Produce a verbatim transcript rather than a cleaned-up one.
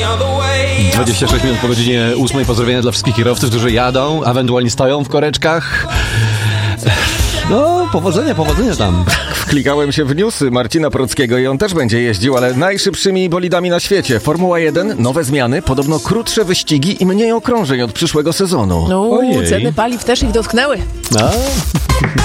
dwadzieścia sześć minut po godzinie ósmej. Pozdrowienia dla wszystkich kierowców, którzy jadą, ewentualnie stoją w koreczkach. No, powodzenia, powodzenia tam. Wklikałem się w newsy Marcina Prockiego i on też będzie jeździł, ale najszybszymi bolidami na świecie. Formuła jeden, nowe zmiany, podobno krótsze wyścigi i mniej okrążeń od przyszłego sezonu. No, ceny paliw też ich dotknęły. No.